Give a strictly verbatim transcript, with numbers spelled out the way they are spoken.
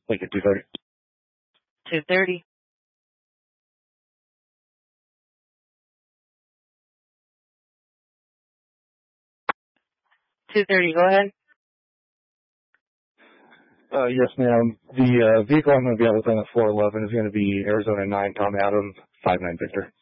Lincoln two thirty. two thirty. two thirty, go ahead. Uh, yes, ma'am. The uh, vehicle I'm going to be out with on at four eleven is going to be Arizona nine, Tom Adam, five nine Victor.